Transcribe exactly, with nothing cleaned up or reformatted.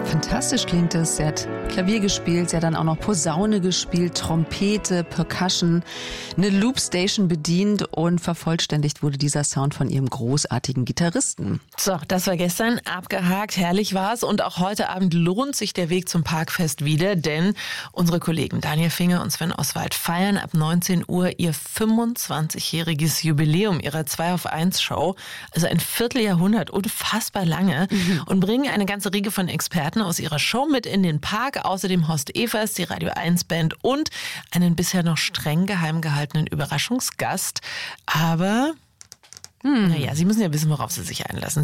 Fantastisch klingt es. Sie hat Klavier gespielt, sie hat dann auch noch Posaune gespielt, Trompete, Percussion, eine Loopstation bedient und vervollständigt wurde dieser Sound von ihrem großartigen Gitarristen. So, das war gestern abgehakt, herrlich war's und auch heute Abend lohnt sich der Weg zum Parkfest wieder, denn unsere Kollegen Daniel Finger und Sven Oswald feiern ab neunzehn Uhr ihr fünfundzwanzigjähriges Jubiläum ihrer zwei auf eins Show, also ein Vierteljahrhundert, unfassbar lange, mhm. und bringen eine ganze Riege von Experten aus ihrer Show mit in den Park, außerdem Horst Evers, die Radio eins Band und einen bisher noch streng geheim gehaltenen Überraschungsgast, aber hm. naja, Sie müssen ja wissen, worauf Sie sich einlassen.